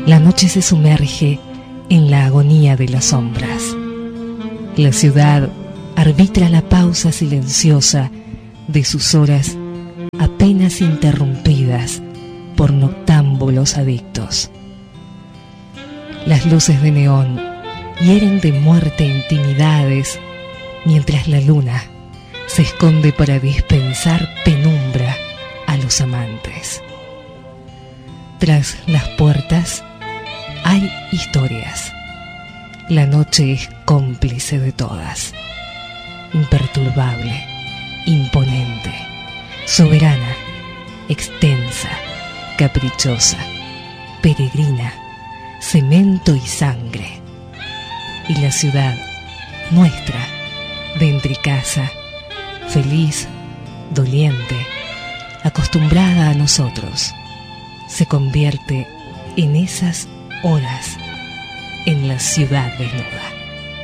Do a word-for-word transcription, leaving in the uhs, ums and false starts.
La noche se sumerge en la agonía de las sombras. La ciudad arbitra la pausa silenciosa de sus horas apenas interrumpidas por noctámbulos adictos. Las luces de neón hieren de muerte intimidades, mientras la luna se esconde para dispensar penumbra a los amantes. Tras las puertas hay historias. La noche es cómplice de todas. Imperturbable, imponente, soberana, extensa, caprichosa, peregrina, cemento y sangre. Y la ciudad nuestra, de entrecasa, feliz, doliente, acostumbrada a nosotros, se convierte en esas horas en la ciudad desnuda.